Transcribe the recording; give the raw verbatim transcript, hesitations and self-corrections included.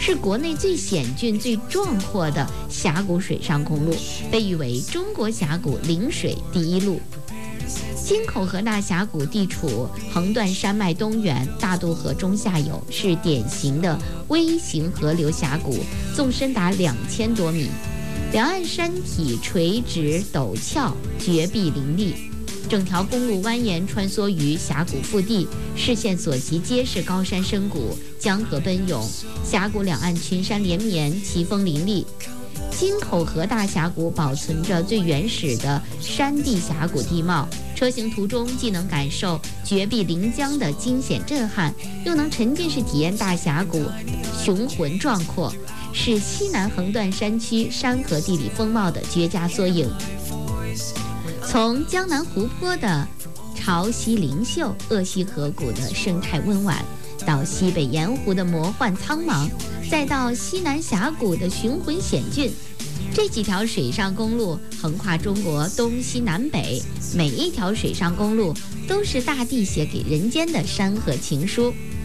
是国内最险峻、最壮阔的峡谷水上公路，被誉为中国峡谷临水第一路。京口河大峡谷地处横断山脉东缘、大渡河中下游，是典型的微型河流峡谷，纵深达两千多米，两岸山体垂直陡峭，绝壁林立。整条公路蜿蜒穿梭于峡谷腹地，视线所及皆是高山深谷，江河奔涌，峡谷两岸群山连绵，奇峰林立。京口河大峡谷保存着最原始的山地峡谷地貌，车行途中既能感受绝壁临江的惊险震撼，又能沉浸式体验大峡谷雄浑壮阔，是西南横断山区山河地理风貌的绝佳缩影。从江南湖泊的潮汐灵秀、鄂西河谷的生态温婉，到西北盐湖的魔幻苍茫，再到西南峡谷的雄浑险峻，这几条水上公路横跨中国东西南北，每一条水上公路都是大地写给人间的山河情书。